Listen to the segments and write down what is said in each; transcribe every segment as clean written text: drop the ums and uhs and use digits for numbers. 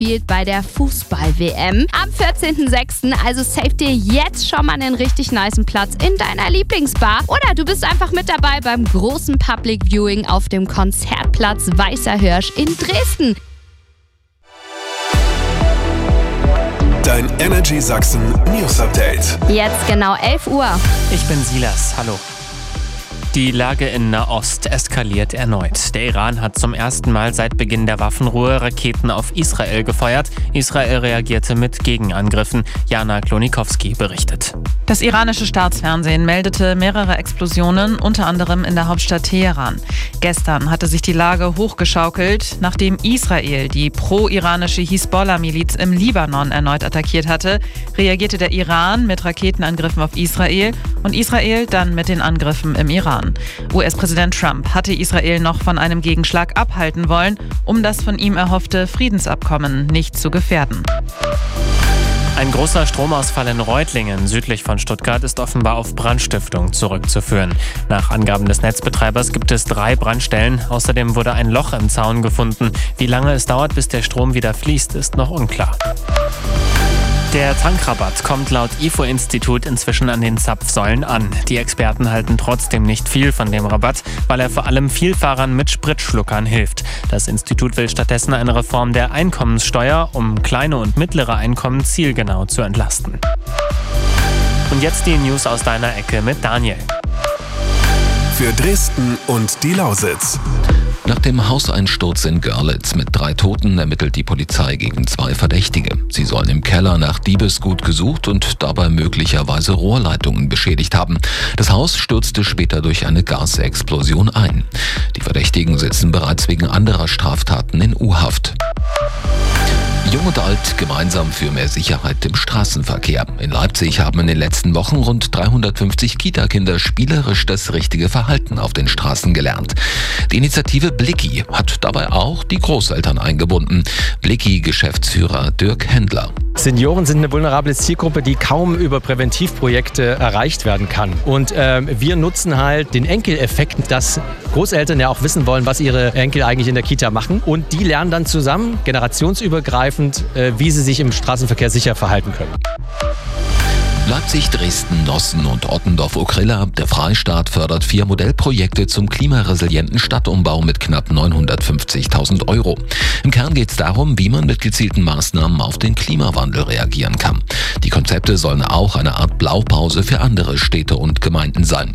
spielt bei der Fußball-WM am 14.06. Also save dir jetzt schon mal einen richtig nicen Platz in deiner Lieblingsbar. Oder du bist einfach mit dabei beim großen Public Viewing auf dem Konzertplatz Weißer Hirsch in Dresden. Dein Energy Sachsen News Update. Jetzt genau 11 Uhr. Ich bin Silas, hallo. Die Lage in Nahost eskaliert erneut. Der Iran hat zum ersten Mal seit Beginn der Waffenruhe Raketen auf Israel gefeuert. Israel reagierte mit Gegenangriffen. Jana Klonikowski berichtet. Das iranische Staatsfernsehen meldete mehrere Explosionen, unter anderem in der Hauptstadt Teheran. Gestern hatte sich die Lage hochgeschaukelt, nachdem Israel die pro-iranische Hisbollah-Miliz im Libanon erneut attackiert hatte, reagierte der Iran mit Raketenangriffen auf Israel und Israel dann mit den Angriffen im Iran. US-Präsident Trump hatte Israel noch von einem Gegenschlag abhalten wollen, um das von ihm erhoffte Friedensabkommen nicht zu gefährden. Ein großer Stromausfall in Reutlingen südlich von Stuttgart ist offenbar auf Brandstiftung zurückzuführen. Nach Angaben des Netzbetreibers gibt es 3 Brandstellen. Außerdem wurde ein Loch im Zaun gefunden. Wie lange es dauert, bis der Strom wieder fließt, ist noch unklar. Der Tankrabatt kommt laut IFO-Institut inzwischen an den Zapfsäulen an. Die Experten halten trotzdem nicht viel von dem Rabatt, weil er vor allem Vielfahrern mit Spritschluckern hilft. Das Institut will stattdessen eine Reform der Einkommenssteuer, um kleine und mittlere Einkommen zielgenau zu entlasten. Und jetzt die News aus deiner Ecke mit Daniel. Für Dresden und die Lausitz. Nach dem Hauseinsturz in Görlitz mit 3 Toten ermittelt die Polizei gegen 2 Verdächtige. Sie sollen im Keller nach Diebesgut gesucht und dabei möglicherweise Rohrleitungen beschädigt haben. Das Haus stürzte später durch eine Gasexplosion ein. Die Verdächtigen sitzen bereits wegen anderer Straftaten in U-Haft. Jung und Alt gemeinsam für mehr Sicherheit im Straßenverkehr. In Leipzig haben in den letzten Wochen rund 350 Kita-Kinder spielerisch das richtige Verhalten auf den Straßen gelernt. Die Initiative Blicki hat dabei auch die Großeltern eingebunden. Blicki-Geschäftsführer Dirk Händler. Senioren sind eine vulnerable Zielgruppe, die kaum über Präventivprojekte erreicht werden kann. Und wir nutzen halt den Enkeleffekt, dass Großeltern ja auch wissen wollen, was ihre Enkel eigentlich in der Kita machen. Und die lernen dann zusammen, generationsübergreifend, wie sie sich im Straßenverkehr sicher verhalten können. Leipzig, Dresden, Nossen und Ottendorf-Okrilla. Der Freistaat fördert 4 Modellprojekte zum klimaresilienten Stadtumbau mit knapp 950.000 €. Im Kern geht es darum, wie man mit gezielten Maßnahmen auf den Klimawandel reagieren kann. Die Konzepte sollen auch eine Art Blaupause für andere Städte und Gemeinden sein.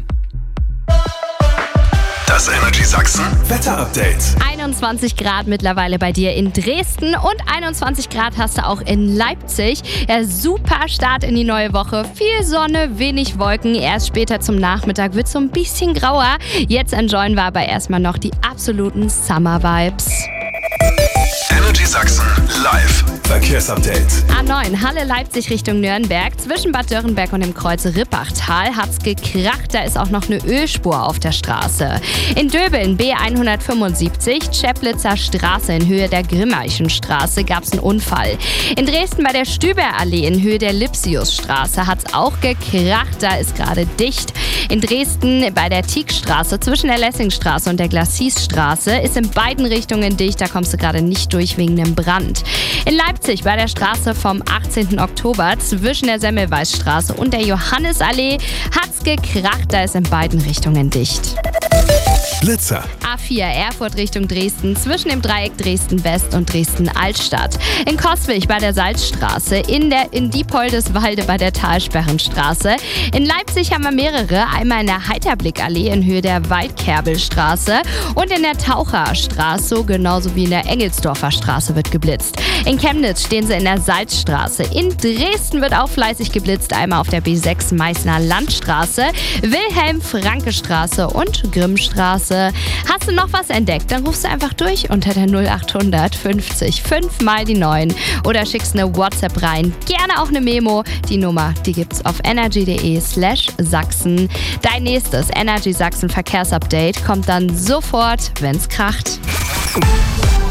Das Energy Sachsen Wetter-Update. 21 Grad mittlerweile bei dir in Dresden und 21 Grad hast du auch in Leipzig. Ja, super Start in die neue Woche. Viel Sonne, wenig Wolken. Erst später zum Nachmittag wird es so ein bisschen grauer. Jetzt enjoyen wir aber erstmal noch die absoluten Summer-Vibes. Energy Sachsen live Verkehrsupdate. A9 Halle Leipzig Richtung Nürnberg. Zwischen Bad Dürrenberg und dem Kreuz Rippachtal hat's gekracht. Da ist auch noch eine Ölspur auf der Straße. In Döbeln B175 Chäplitzer Straße in Höhe der Grimmeichenstraße gab's einen Unfall. In Dresden bei der Stüberallee in Höhe der Lipsiusstraße hat's auch gekracht. Da ist gerade dicht. In Dresden bei der Tieckstraße zwischen der Lessingstraße und der Glacis-Straße ist in beiden Richtungen dicht. Da kommst du gerade nicht durch wegen einem Brand. In Leipzig bei der Straße vom 18. Oktober zwischen der Semmelweisstraße und der Johannisallee hat's gekracht. Da ist in beiden Richtungen dicht. Blitzer. A4 Erfurt Richtung Dresden zwischen dem Dreieck Dresden-West und Dresden-Altstadt. In Coswig bei der Salzstraße, in Diepoldeswalde bei der Talsperrenstraße. In Leipzig haben wir mehrere, einmal in der Heiterblickallee in Höhe der Waldkerbelstraße und in der Taucherstraße, genauso wie in der Engelsdorfer Straße wird geblitzt. In Chemnitz stehen sie in der Salzstraße. In Dresden wird auch fleißig geblitzt, einmal auf der B6 Meißner Landstraße, Wilhelm-Franke-Straße und Grimmstraße. Hast du noch was entdeckt, dann rufst du einfach durch unter der 0800 50 5 mal die 9 oder schickst eine WhatsApp rein. Gerne auch eine Memo. Die Nummer, die gibt's auf energy.de/Sachsen. Dein nächstes Energy Sachsen Verkehrsupdate kommt dann sofort, wenn's kracht.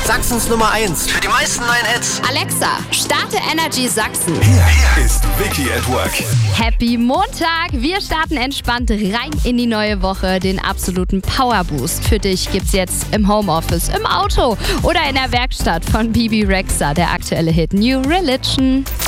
Sachsens Nummer 1 für die meisten neuen Hits. Alexa, starte Energy Sachsen. Hier ist Vicky at Work. Happy Montag! Wir starten entspannt rein in die neue Woche. Den absoluten Powerboost für dich gibt's jetzt im Homeoffice, im Auto oder in der Werkstatt von Bibi Rexha. Der aktuelle Hit New Religion.